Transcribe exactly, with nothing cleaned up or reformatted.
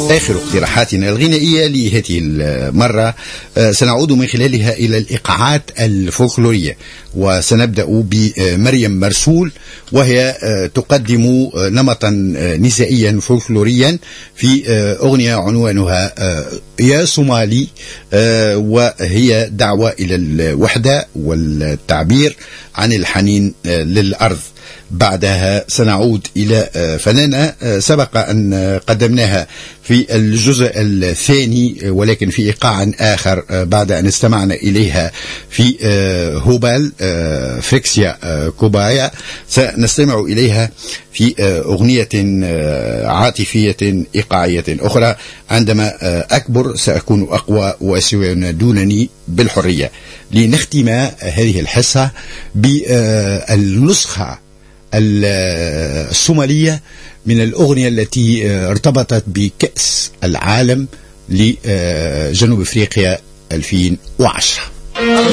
آخر اقتراحاتنا الغنائية لهذه المرة سنعود من خلالها إلى الإيقاعات الفولكلورية، وسنبدأ بمريم مرسول، وهي تقدم نمطا نسائيا فولكلوريا في أغنية عنوانها يا صومالي، وهي دعوة إلى الوحدة والتعبير عن الحنين للأرض. بعدها سنعود إلى فنانة سبق أن قدمناها في الجزء الثاني ولكن في إيقاع آخر بعد أن استمعنا إليها في هوبال، فريكسيا كوبايا. سنستمع إليها في أغنية عاطفية إيقاعية أخرى. عندما أكبر سأكون أقوى وسينادونني بالحرية. لنختم هذه الحصة بالنسخة الصومالية من الأغنية التي ارتبطت بكأس العالم لجنوب أفريقيا ألفين وعشرة.